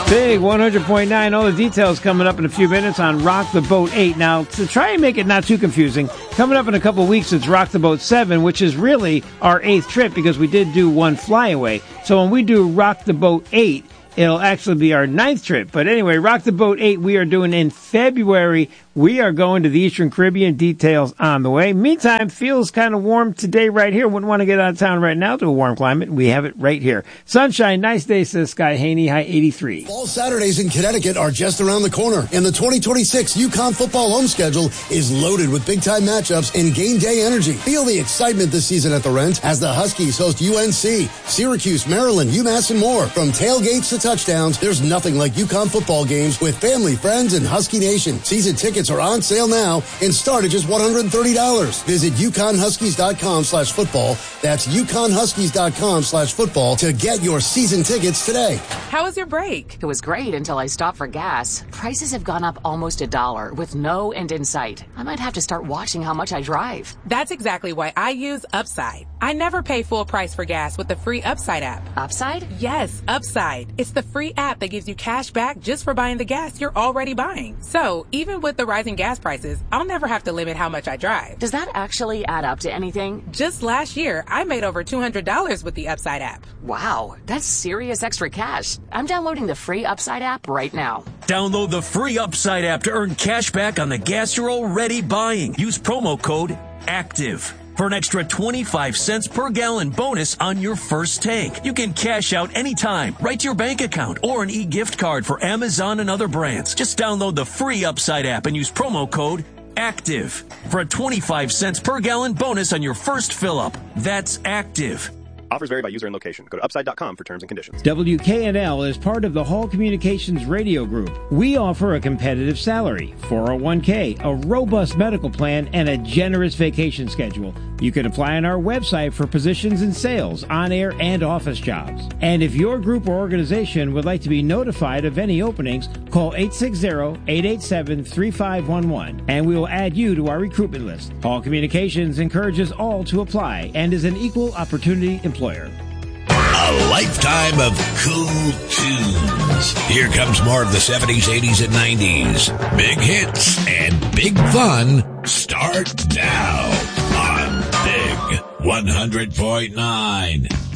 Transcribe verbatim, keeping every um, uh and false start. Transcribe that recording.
Big one hundred point nine. All the details coming up in a few minutes on Rock the Boat eight. Now, to try and make it not too confusing, coming up in a couple of weeks, it's Rock the Boat seven, which is really our eighth trip because we did do one flyaway. So when we do Rock the Boat eight, it'll actually be our ninth trip. But anyway, Rock the Boat eight we are doing in February. We are going to the Eastern Caribbean. Details on the way. Meantime, feels kind of warm today right here. Wouldn't want to get out of town right now to a warm climate. We have it right here. Sunshine, nice day, says Sky Haney, high eighty-three. Fall Saturdays in Connecticut are just around the corner, and the twenty twenty-six UConn football home schedule is loaded with big-time matchups and game day energy. Feel the excitement this season at the Rent as the Huskies host U N C, Syracuse, Maryland, UMass, and more. From tailgates to touchdowns, there's nothing like UConn football games with family, friends, and Husky Nation. Season tickets are on sale now and start at just one hundred thirty dollars. Visit UConnHuskies.com slash football. That's UConnHuskies.com slash football to get your season tickets today. How was your break? It was great until I stopped for gas. Prices have gone up almost a dollar with no end in sight. I might have to start watching how much I drive. That's exactly why I use Upside. I never pay full price for gas with the free Upside app. Upside? Yes, Upside. It's the free app that gives you cash back just for buying the gas you're already buying. So even with the rising gas prices, I'll never have to limit how much I drive. Does that actually add up to anything? Just last year, I made over two hundred dollars with the Upside app. Wow, that's serious extra cash. I'm downloading the free Upside app right now. Download the free Upside app to earn cash back on the gas you're already buying. Use promo code ACTIVE for an extra twenty-five cents per gallon bonus on your first tank. You can cash out anytime, right to your bank account, or an e-gift card for Amazon and other brands. Just download the free Upside app and use promo code ACTIVE for a twenty-five cents per gallon bonus on your first fill-up. That's ACTIVE. Offers vary by user and location. Go to upside dot com for terms and conditions. W K N L is part of the Hall Communications Radio Group. We offer a competitive salary, four oh one k, a robust medical plan, and a generous vacation schedule. You can apply on our website for positions in sales, on-air, and office jobs. And if your group or organization would like to be notified of any openings, call eight six zero, eight eight seven, three five one one, and we will add you to our recruitment list. Hall Communications encourages all to apply and is an equal opportunity employer. A lifetime of cool tunes. Here comes more of the seventies, eighties, and nineties. Big hits and big fun start now on Big one hundred point nine.